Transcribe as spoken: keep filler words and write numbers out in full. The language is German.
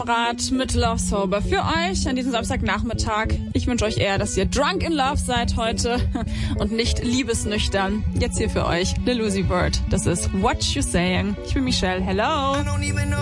Rat mit Love Sober für euch an diesem Samstagnachmittag. Ich wünsche euch eher, dass ihr drunk in love seid heute und nicht liebesnüchtern. Jetzt hier für euch Lil Uzi Vert. Das ist What You Saying. Ich bin Michelle. Hello.